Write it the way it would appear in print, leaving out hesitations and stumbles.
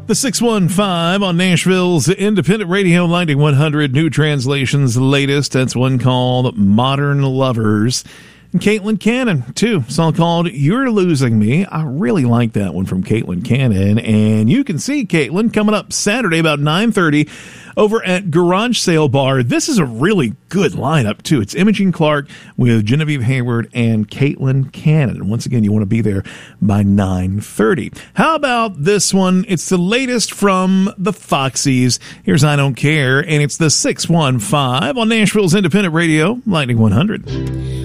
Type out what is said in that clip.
The 615 on Nashville's Independent Radio, Lightning 100, New Translations, latest. That's one called Modern Lovers. And Caitlin Cannon, too. Song called You're Losing Me. I really like that one from Caitlin Cannon. And you can see Caitlin coming up Saturday about 9:30 over at Garage Sale Bar. This is a really good lineup, too. It's Imogen Clark with Genevieve Hayward and Caitlin Cannon. Once again, you want to be there by 9:30. How about this one? It's the latest from the Foxies. Here's I Don't Care, and it's the 615 on Nashville's Independent Radio, Lightning 100.